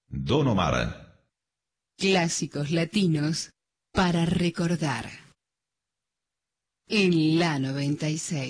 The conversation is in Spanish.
Don Omar. Clásicos latinos para recordar. En la 96.